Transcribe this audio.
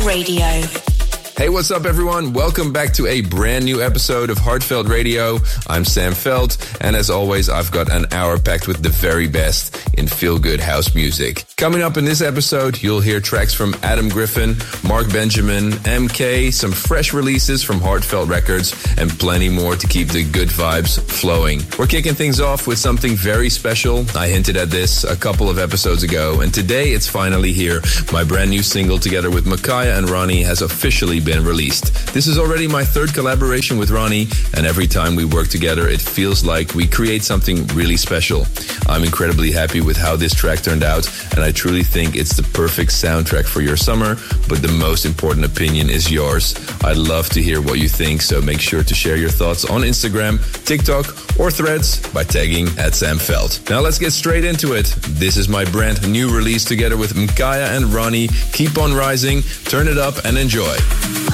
Radio. Hey, what's up, everyone? Welcome back to a brand new episode of Heartfelt Radio. I'm Sam Veld, and as always, I've got an hour packed with the very best in feel-good house music. Coming up in this episode, you'll hear tracks from Adam Griffin, Mark Benjamin, MK, some fresh releases from Heartfelt Records, and plenty more to keep the good vibes flowing. We're kicking things off with something very special. I hinted at this a couple of episodes ago, and today it's finally here. My brand new single together with Makaya and Ronnie has officially been released. This is already my third collaboration with Ronnie, and every time we work together, it feels like we create something really special. I'm incredibly happy with how this track turned out, and I truly think it's the perfect soundtrack for your summer, but the most important opinion is yours. I'd love to hear what you think, so make sure to share your thoughts on Instagram, TikTok, or Threads by tagging @SamVeld. Now let's get straight into it. This is my brand new release together with Mkaya and Ronnie. Keep on rising, turn it up, and enjoy.